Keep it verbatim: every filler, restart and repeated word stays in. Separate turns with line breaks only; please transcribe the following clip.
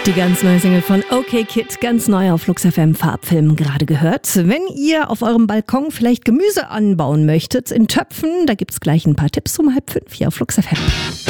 Die ganz neue Single von OK Kid, ganz neu auf Flux F M, Farbfilm, gerade gehört. Wenn ihr auf eurem Balkon vielleicht Gemüse anbauen möchtet in Töpfen, da gibt's gleich ein paar Tipps um halb fünf hier auf Flux F M.